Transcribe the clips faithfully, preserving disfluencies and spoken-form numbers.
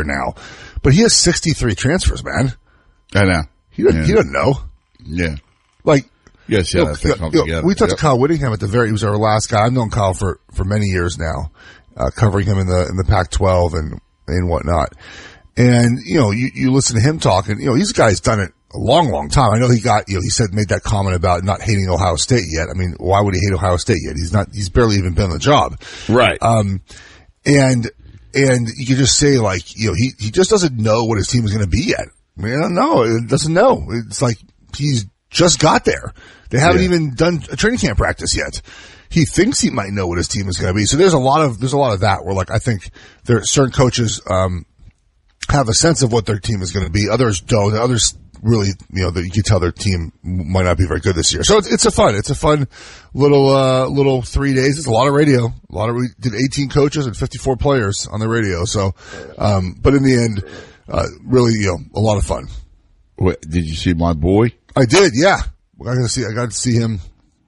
now, but he has sixty-three transfers, man. I know. He doesn't, yeah. he doesn't know. Yeah. Like, yes, yeah, you know, that comes you know, together. we talked yep. to Kyle Whittingham at the very, he was our last guy. I've known Kyle for, for many years now, uh, covering him in the, in the Pac twelve and, and whatnot. And, you know, you, you listen to him talking, you know, these guys done it a long, long time. I know he got, you know, he said, made that comment about not hating Ohio State yet. I mean, why would he hate Ohio State yet? He's not, he's barely even been on the job. Right. Um, and, and you could just say like, you know, he, he just doesn't know what his team is going to be yet. I mean, I don't know. It doesn't know. It's like he's just got there. They haven't Yeah. even done a training camp practice yet. He thinks he might know what his team is going to be. So there's a lot of, there's a lot of that where like, I think there are certain coaches, um, have a sense of what their team is going to be. Others don't. Others really, you know, that you can tell their team might not be very good this year. So it's, it's a fun, it's a fun little, uh, little three days. It's a lot of radio. A lot of, we did eighteen coaches and fifty-four players on the radio. So, um, but in the end, uh, really, you know, a lot of fun. What, did you see my boy? I did, yeah. I got to see, I got to see him.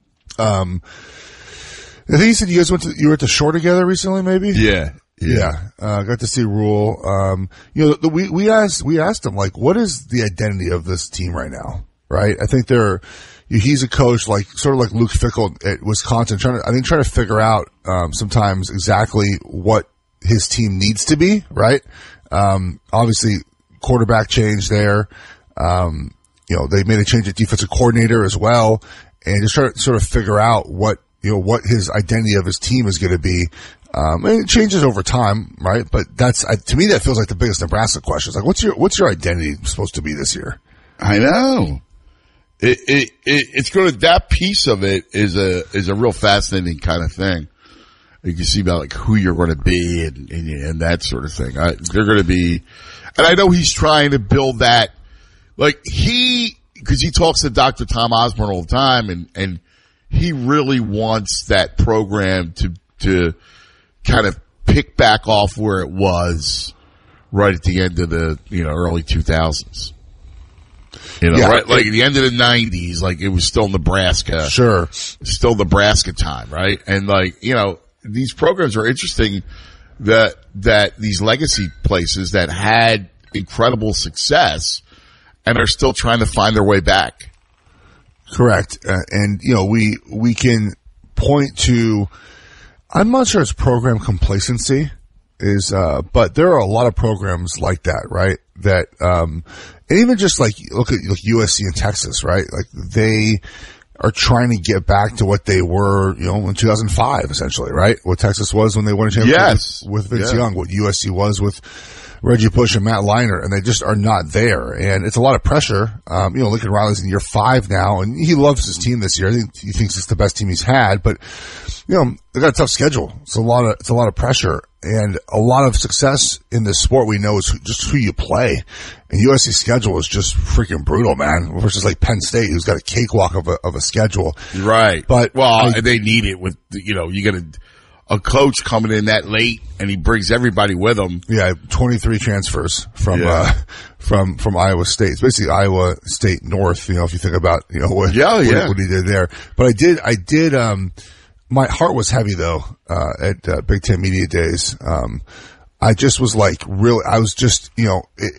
Um, I think you said you guys went to, you were at the shore together recently, maybe? Yeah. Yeah. yeah. Uh, got to see Rule. Um, you know, the, we, we asked, we asked him, like, what is the identity of this team right now? Right? I think they're, he's a coach, like, sort of like Luke Fickell at Wisconsin, trying to, I think trying to figure out, um, sometimes exactly what his team needs to be, right? Um, obviously quarterback change there. Um, you know, they made a change at defensive coordinator as well, and just try to sort of figure out what, you know, what his identity of his team is going to be. Um, and it changes over time, right? But that's, uh, to me, that feels like the biggest Nebraska question. It's like, what's your, what's your identity supposed to be this year? I know. It, it, it, it's going to, that piece of it is a, is a real fascinating kind of thing. You can see about like who you're going to be and, and, and that sort of thing. I, they're going to be, and I know he's trying to build that, like he, cause he talks to Doctor Tom Osborne all the time, and, and he really wants that program to, to kind of pick back off where it was right at the end of the, you know, early two thousands. You know, yeah, right, like at the end of the nineties, like it was still Nebraska. Sure. Still Nebraska time, right? And like, you know, these programs are interesting that, that these legacy places that had incredible success and are still trying to find their way back. Correct. Uh, and, you know, we, we can point to, I'm not sure it's program complacency is, uh, but there are a lot of programs like that, right? That, um, and even just like, look at like U S C and Texas, right? Like they are trying to get back to what they were, you know, in two thousand five, essentially, right? What Texas was when they won a championship yes. with, with Vince yeah. Young, what U S C was with Reggie Bush and Matt Leinart, and they just are not there. And it's a lot of pressure. Um, you know, Lincoln Riley's in year five now, and he loves his team this year. I think he thinks it's the best team he's had, but, you know, they got a tough schedule. It's a lot of, it's a lot of pressure, and a lot of success in this sport we know is just who you play. And U S C's schedule is just freaking brutal, man, versus like Penn State, who's got a cakewalk of a, of a schedule. Right. But, well, I, they need it with, you know, you got a, a coach coming in that late and he brings everybody with him. Yeah, twenty-three transfers from, yeah. uh, from, from Iowa State. It's basically Iowa State North, you know, if you think about, you know, what, yeah, what, yeah. what he did there. But I did, I did, um, my heart was heavy though, uh, at, uh, Big Ten Media Days. Um, I just was like, really, I was just, you know, it,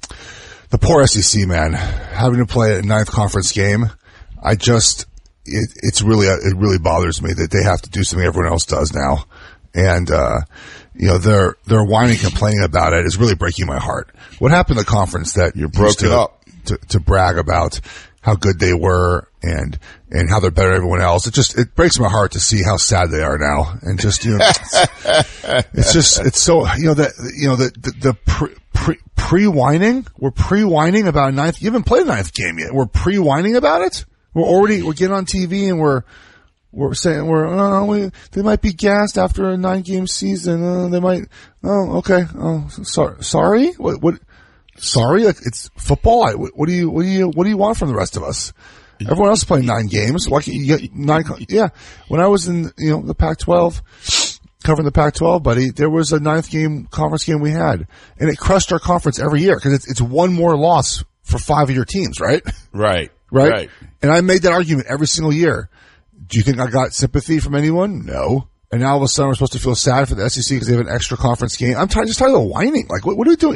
the poor S E C, man, having to play a ninth conference game. I just, It, it's really, it really bothers me that they have to do something everyone else does now. And, uh, you know, their, their whining and complaining about it is really breaking my heart. What happened to the conference that you're broken to, up to, to brag about how good they were and, and how they're better than everyone else? It just, it breaks my heart to see how sad they are now. And just, you know, it's, it's just, it's so, you know, that, you know, the, the, the pre, pre, pre-whining, we're pre-whining about a ninth, you haven't played a ninth game yet. We're pre-whining about it. We're already, we're getting on T V and we're, we're saying we're, oh, we, they might be gassed after a nine game season. Uh, they might, oh, okay. Oh, sorry, sorry? What, what, sorry? Like, it's football? I, what, what do you, what do you, what do you want from the rest of us? Everyone else is playing nine games. Why can't you get nine? Yeah. When I was in, you know, the Pac twelve, covering the Pac twelve, buddy, there was a ninth game conference game we had, and it crushed our conference every year because it's, it's one more loss for five of your teams, right? Right. Right? Right. And I made that argument every single year. Do you think I got sympathy from anyone? No. And now all of a sudden we're supposed to feel sad for the S E C because they have an extra conference game. I'm tired, just tired of the whining. Like, what, what are we doing?